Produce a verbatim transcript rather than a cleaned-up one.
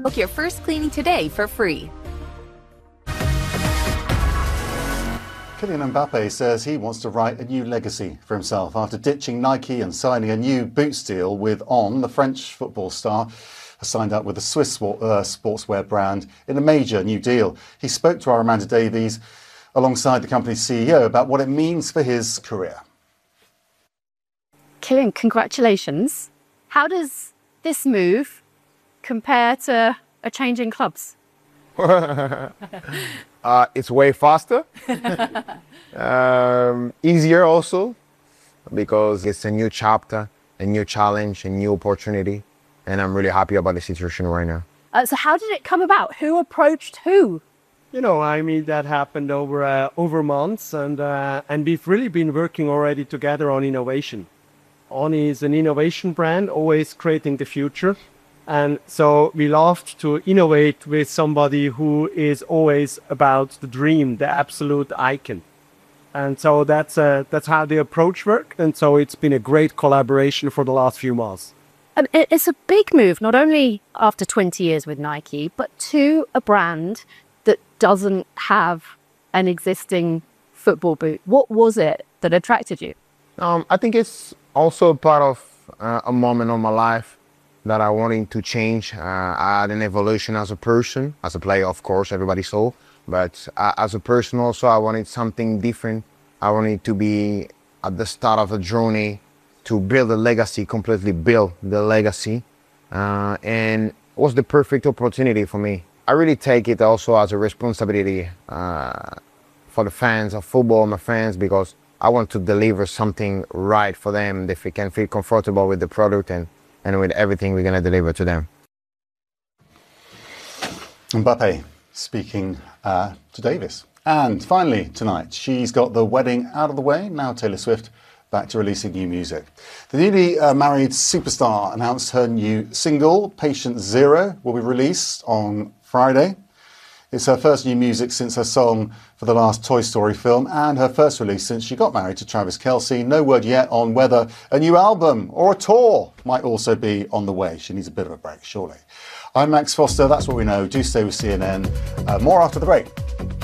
Book your first cleaning today for free. Kylian Mbappe says he wants to write a new legacy for himself after ditching Nike and signing a new boots deal with On. The French football star has signed up with the Swiss uh, sportswear brand in a major new deal. He spoke to our Amanda Davies alongside the company's C E O about what it means for his career. Kylian, congratulations. How does this move compare to a change in clubs? uh, it's way faster, um, easier also, because it's a new chapter, a new challenge, a new opportunity, and I'm really happy about the situation right now. Uh, so how did it come about? Who approached who? You know, I mean, that happened over uh, over months, and uh, and we've really been working already together on innovation. On is an innovation brand, always creating the future. And so we loved to innovate with somebody who is always about the dream, the absolute icon. And so that's uh, that's how the approach worked. And so it's been a great collaboration for the last few months. Um, it's a big move, not only after twenty years with Nike, but to a brand that doesn't have an existing football boot. What was it that attracted you? Um, I think it's also part of uh, a moment of my life that I wanted to change. Uh, I had an evolution as a person, as a player, of course, everybody saw, but uh, as a person also, I wanted something different. I wanted to be at the start of a journey to build a legacy, completely build the legacy, uh, and it was the perfect opportunity for me. I really take it also as a responsibility uh, for the fans of football, my fans, because I want to deliver something right for them, that they can feel comfortable with the product and and with everything we're going to deliver to them. Mbappe speaking uh, to Davis. And finally tonight, she's got the wedding out of the way. Now Taylor Swift back to releasing new music. The newly uh, married superstar announced her new single, Patient Zero, will be released on Friday. It's her first new music since her song for the last Toy Story film and her first release since she got married to Travis Kelce. No word yet on whether a new album or a tour might also be on the way. She needs a bit of a break, surely. I'm Max Foster. That's what we know. Do stay with C N N. Uh, more after the break.